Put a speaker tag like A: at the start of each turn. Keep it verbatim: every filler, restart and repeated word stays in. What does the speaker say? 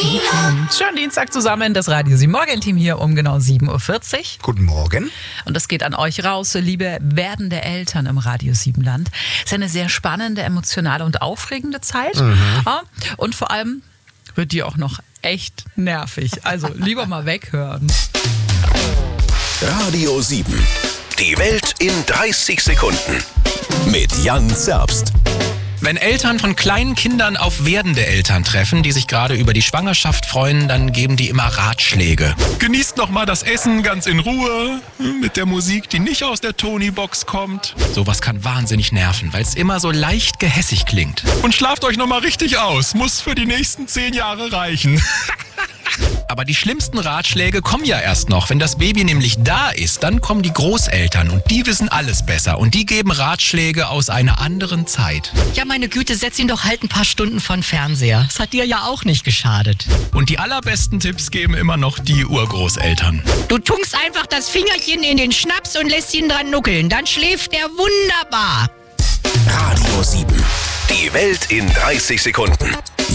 A: sieben.
B: Schönen Dienstag zusammen, das Radio sieben Morgenteam hier um genau sieben Uhr vierzig.
A: Guten Morgen.
B: Und das geht an euch raus, liebe werdende Eltern im Radio sieben Land. Es ist eine sehr spannende, emotionale und aufregende Zeit. Mhm. Ja, und vor allem wird die auch noch echt nervig. Also lieber mal weghören.
C: Radio sieben. Die Welt in dreißig Sekunden. Mit Jan Zerbst.
D: Wenn Eltern von kleinen Kindern auf werdende Eltern treffen, die sich gerade über die Schwangerschaft freuen, dann geben die immer Ratschläge. Genießt noch mal das Essen ganz in Ruhe, mit der Musik, die nicht aus der Tony-Box kommt. Sowas kann wahnsinnig nerven, weil es immer so leicht gehässig klingt. Und schlaft euch noch mal richtig aus, muss für die nächsten zehn Jahre reichen. Aber die schlimmsten Ratschläge kommen ja erst noch. Wenn das Baby nämlich da ist, dann kommen die Großeltern und die wissen alles besser. Und die geben Ratschläge aus einer anderen Zeit.
E: Ja, meine Güte, setz ihn doch halt ein paar Stunden von Fernseher. Das hat dir ja auch nicht geschadet.
D: Und die allerbesten Tipps geben immer noch die Urgroßeltern.
E: Du tunkst einfach das Fingerchen in den Schnaps und lässt ihn dran nuckeln. Dann schläft er wunderbar.
C: Radio sieben. Die Welt in dreißig Sekunden.